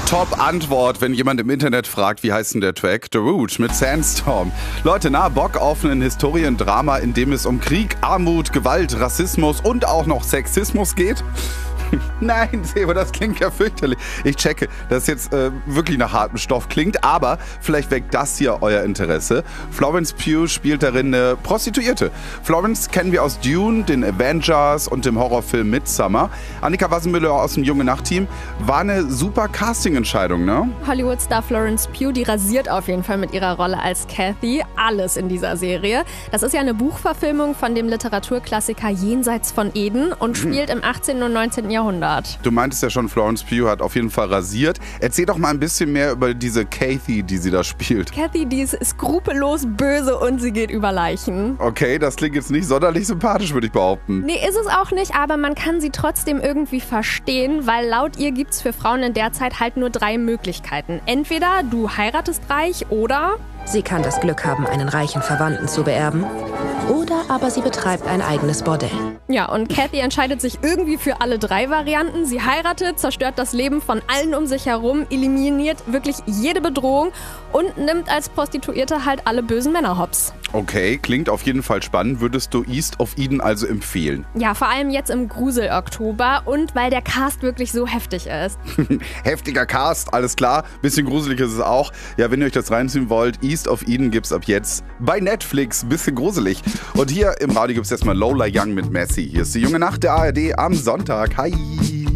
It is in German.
Top-Antwort, wenn jemand im Internet fragt, wie heißt denn der Track? The Root mit Sandstorm. Leute, Bock auf ein Historiendrama, in dem es um Krieg, Armut, Gewalt, Rassismus und auch noch Sexismus geht? Nein, Sebo, das klingt ja fürchterlich. Ich checke, dass es jetzt wirklich nach hartem Stoff klingt, aber vielleicht weckt das hier euer Interesse. Florence Pugh spielt darin eine Prostituierte. Florence kennen wir aus Dune, den Avengers und dem Horrorfilm Midsommar. Annika Wassenmüller aus dem Junge-Nacht-Team. War eine super Casting-Entscheidung, ne? Hollywood-Star Florence Pugh, die rasiert auf jeden Fall mit ihrer Rolle als Kathy alles in dieser Serie. Das ist ja eine Buchverfilmung von dem Literaturklassiker Jenseits von Eden und spielt im 18. und 19. Jahrhundert. Du meintest ja schon, Florence Pugh hat auf jeden Fall rasiert. Erzähl doch mal ein bisschen mehr über diese Kathy, die sie da spielt. Kathy, die ist skrupellos böse und sie geht über Leichen. Okay, das klingt jetzt nicht sonderlich sympathisch, würde ich behaupten. Nee, ist es auch nicht, aber man kann sie trotzdem irgendwie verstehen, weil laut ihr gibt's für Frauen in der Zeit halt nur 3 Möglichkeiten. Entweder du heiratest reich oder... Sie kann das Glück haben, einen reichen Verwandten zu beerben. Oder aber sie betreibt ein eigenes Bordell. Ja, und Kathy entscheidet sich irgendwie für alle 3 Varianten. Sie heiratet, zerstört das Leben von allen um sich herum, eliminiert wirklich jede Bedrohung und nimmt als Prostituierte halt alle bösen Männer hops. Okay, klingt auf jeden Fall spannend. Würdest du East of Eden also empfehlen? Ja, vor allem jetzt im Grusel-Oktober und weil der Cast wirklich so heftig ist. Heftiger Cast, alles klar. Bisschen gruselig ist es auch. Ja, wenn ihr euch das reinziehen wollt, East of Eden gibt's ab jetzt bei Netflix. Bisschen gruselig. Und hier im Radio gibt's erstmal Lola Young mit Messi. Hier ist die junge Nacht der ARD am Sonntag. Hi!